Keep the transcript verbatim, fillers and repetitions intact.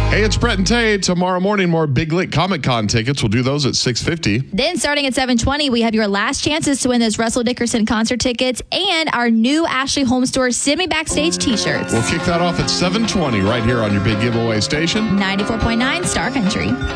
Hey, it's Brett and Tay. Tomorrow morning, more Big Lick Comic Con tickets. We'll do those at six fifty. Then starting at seven twenty, we have your last chances to win those Russell Dickerson concert tickets and our new Ashley Home Store Send Me Backstage t-shirts. We'll kick that off at seven twenty right here on your big giveaway station. ninety-four point nine Star Country.